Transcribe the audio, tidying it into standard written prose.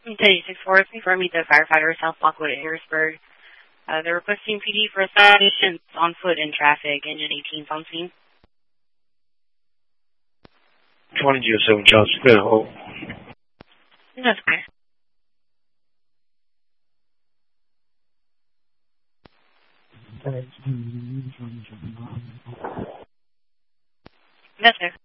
1064, confirm me the firefighter South Lockwood at Harrisburg. They're requesting PD for assistance on foot in traffic. Engine 18's on scene. 2007 Johnson, good hold. That's okay. Yes, sir.